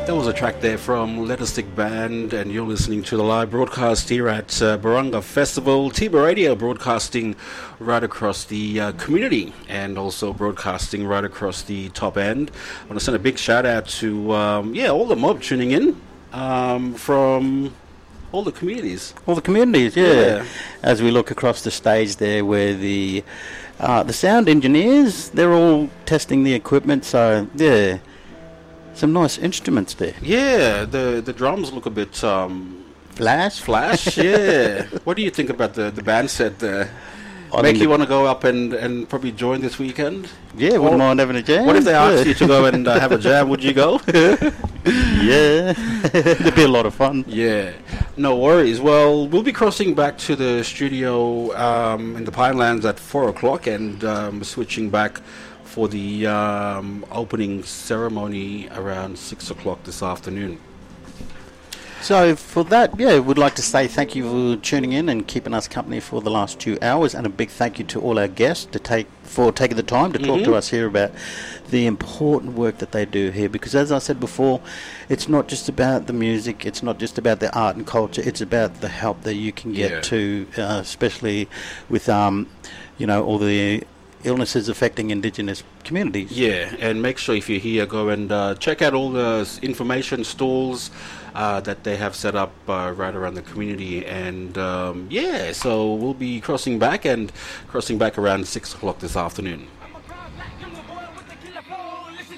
That was a track there from Let Us Stick Band, and you're listening to the live broadcast here at Barunga Festival. Tiba Radio broadcasting right across the community and also broadcasting right across the top end. I want to send a big shout out to all the mob tuning in from all the communities. All the communities, yeah. As we look across the stage there where the sound engineers, they're all testing the equipment, so yeah. Some nice instruments there. Yeah, the drums look a bit flash. Yeah. What do you think about the band set there? Make you want to go up and probably join this weekend? Yeah, wouldn't mind having a jam. What if they asked you to go and have a jam? Would you go? Yeah, it'd be a lot of fun. Yeah, no worries. Well, we'll be crossing back to the studio in the Pinelands at 4 o'clock and switching back for the opening ceremony around 6 o'clock this afternoon. So for that, we'd like to say thank you for tuning in and keeping us company for the last 2 hours, and a big thank you to all our guests for taking the time to talk to us here about the important work that they do here, because as I said before, it's not just about the music, it's not just about the art and culture, it's about the help that you can get to, especially with all the illnesses affecting Indigenous communities. Yeah, and make sure if you're here, go and check out all the information stalls that they have set up right around the community. And so we'll be crossing back around 6 o'clock this afternoon.